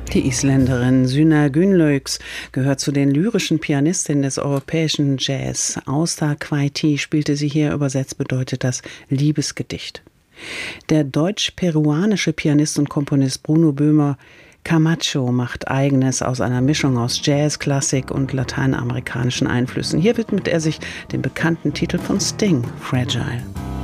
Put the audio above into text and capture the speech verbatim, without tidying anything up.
Die Isländerin Sunna Gunnlaugs gehört zu den lyrischen Pianistinnen des europäischen Jazz. Ásta Kvæti spielte sie hier, übersetzt bedeutet das Liebesgedicht. Der deutsch-peruanische Pianist und Komponist Bruno Böhmer Camacho macht Eigenes aus einer Mischung aus Jazz, Klassik und lateinamerikanischen Einflüssen. Hier widmet er sich dem bekannten Titel von Sting, Fragile.